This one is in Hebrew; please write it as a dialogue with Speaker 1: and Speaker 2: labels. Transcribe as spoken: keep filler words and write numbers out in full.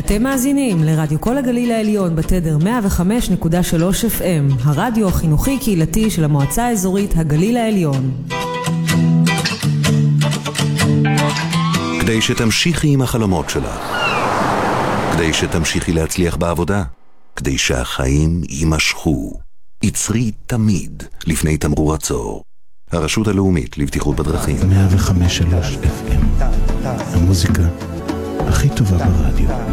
Speaker 1: אתם מאזינים לרדיו כל הגליל העליון בתדר מאה וחמש נקודה שלוש אף אם, הרדיו החינוכי קהילתי של המועצה האזורית הגליל העליון.
Speaker 2: כדי שתמשיכי עם החלומות שלך, כדי שתמשיכי להצליח בעבודה, כדי שהחיים יימשכו, יצרי תמיד לפני תמרור עצור. הרשות הלאומית לבטיחות בדרכים.
Speaker 3: מאה וחמש נקודה שלוש אף אם, המוזיקה הכי טובה ברדיו.